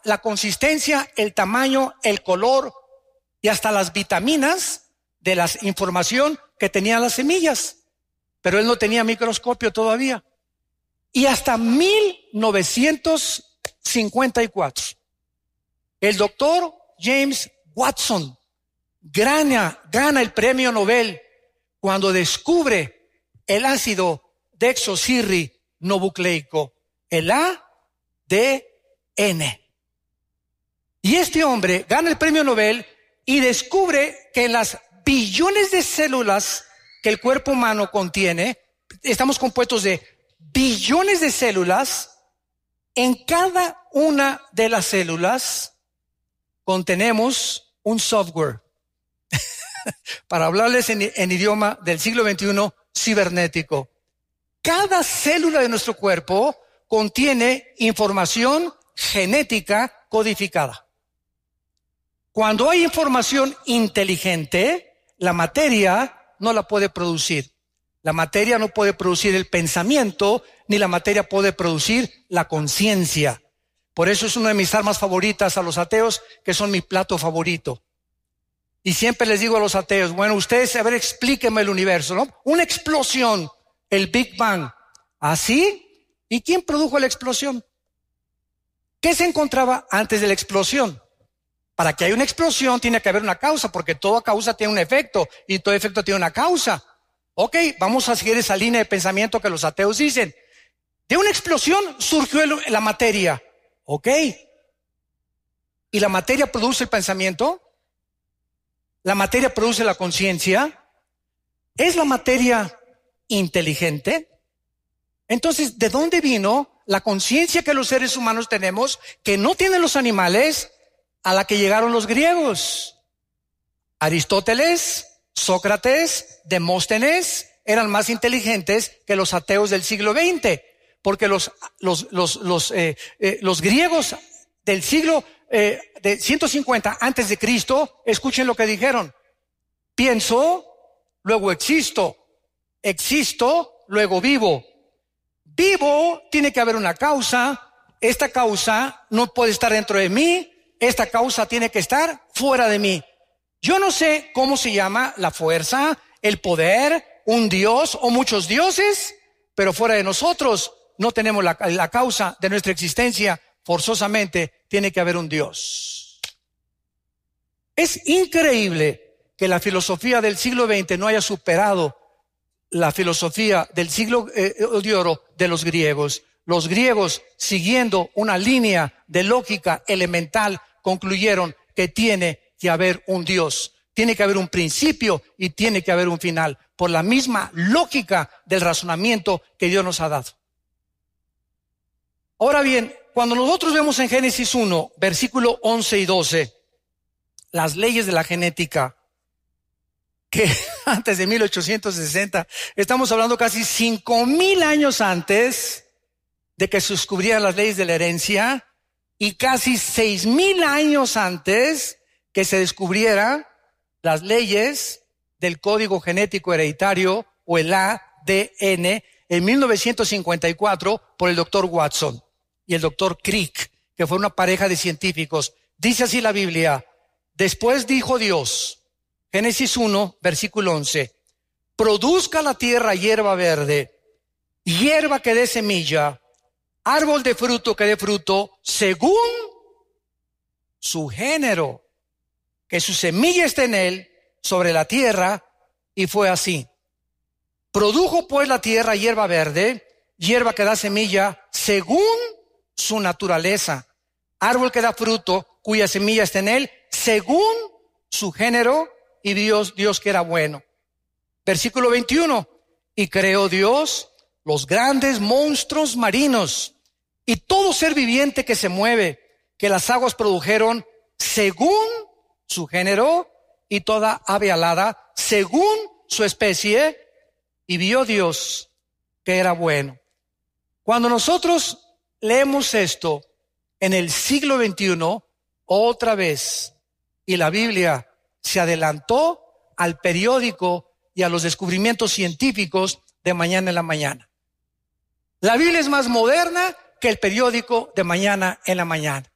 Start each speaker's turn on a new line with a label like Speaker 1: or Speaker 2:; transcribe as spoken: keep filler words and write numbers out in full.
Speaker 1: la consistencia, el tamaño, el color y hasta las vitaminas de la información que tenían las semillas. Pero él no tenía microscopio todavía. Y hasta mil novecientos cincuenta y cuatro, el doctor James Watson gana, gana el premio Nobel cuando descubre el ácido desoxirribonucleico, el A D N. Y este hombre gana el premio Nobel y descubre que en las billones de células que el cuerpo humano contiene, estamos compuestos de billones de células, en cada una de las células contenemos un software. Para hablarles en, en idioma del siglo veintiuno, cibernético. Cada célula de nuestro cuerpo contiene información genética codificada. Cuando hay información inteligente, la materia no la puede producir. La materia no puede producir el pensamiento, ni la materia puede producir la conciencia. Por eso es una de mis armas favoritas a los ateos, que son mi plato favorito. Y siempre les digo a los ateos, bueno, ustedes, a ver, explíquenme el universo, ¿no? Una explosión, el Big Bang. ¿Así? ¿Y quién produjo la explosión? ¿Qué se encontraba antes de la explosión? Para que haya una explosión tiene que haber una causa, porque toda causa tiene un efecto y todo efecto tiene una causa. Ok, vamos a seguir esa línea de pensamiento que los ateos dicen. De una explosión surgió el, la materia. Ok. ¿Y la materia produce el pensamiento? ¿La materia produce la conciencia? ¿Es la materia inteligente? Entonces, ¿de dónde vino la conciencia que los seres humanos tenemos, que no tienen los animales, a la que llegaron los griegos? Aristóteles, Sócrates, Demóstenes eran más inteligentes que los ateos del siglo veinte, porque los, los, los, los, eh, eh, los griegos del siglo eh, de ciento cincuenta antes de Cristo, escuchen lo que dijeron: pienso, luego existo, existo, luego vivo. Vivo, tiene que haber una causa, esta causa no puede estar dentro de mí, esta causa tiene que estar fuera de mí. Yo no sé cómo se llama la fuerza, el poder, un dios o muchos dioses, pero fuera de nosotros no tenemos la, la causa de nuestra existencia. Forzosamente tiene que haber un Dios. Es increíble que la filosofía del siglo veinte no haya superado la filosofía del siglo eh, de oro de los griegos. Los griegos, siguiendo una línea de lógica elemental, concluyeron que tiene que haber un Dios, tiene que haber un principio y tiene que haber un final, por la misma lógica del razonamiento que Dios nos ha dado. Ahora bien, cuando nosotros vemos en Génesis uno, versículo once y doce, las leyes de la genética, que antes de mil ochocientos sesenta, estamos hablando casi cinco mil años antes de que se descubrieran las leyes de la herencia, y casi seis mil años antes que se descubrieran las leyes del código genético hereditario, o el A D N, en mil novecientos cincuenta y cuatro por el doctor Watson y el doctor Crick, que fue una pareja de científicos. Dice así la Biblia: después dijo Dios, Génesis uno, versículo once, produzca la tierra hierba verde, hierba que dé semilla, árbol de fruto que dé fruto, según su género, que su semilla esté en él, sobre la tierra, y fue así. Produjo pues la tierra hierba verde, hierba que da semilla, según su naturaleza, árbol que da fruto, cuya semilla está en él, según su género, y Dios, Dios que era bueno. Versículo veintiuno, y creó Dios los grandes monstruos marinos, y todo ser viviente que se mueve, que las aguas produjeron, según su género, y toda ave alada, según su especie, y vio Dios que era bueno. Cuando nosotros leemos esto en el siglo veintiuno, otra vez, y la Biblia se adelantó al periódico y a los descubrimientos científicos de mañana en la mañana. La Biblia es más moderna que el periódico de mañana en la mañana.